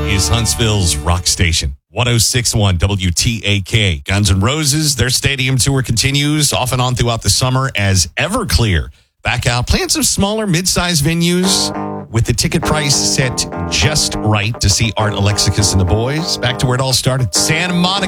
is Huntsville's rock station. 106.1 WTAK. Guns N' Roses, their stadium tour continues off and on throughout the summer as Everclear back out, playing some smaller, mid-sized venues with the ticket price set just right to see Art Alexakis and the boys. Back to where it all started. Santa Monica.